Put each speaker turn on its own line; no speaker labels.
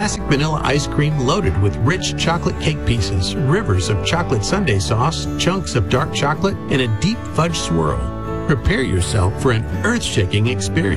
classic vanilla ice cream loaded with rich chocolate cake pieces, rivers of chocolate sundae sauce, chunks of dark chocolate, and a deep fudge swirl. Prepare yourself for an earth-shaking experience.